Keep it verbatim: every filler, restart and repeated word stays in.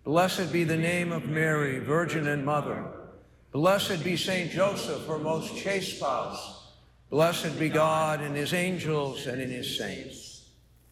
Blessed be the name of Mary, Virgin and Mother. Blessed be Saint Joseph, her most chaste spouse. Blessed be God in his angels and in his saints.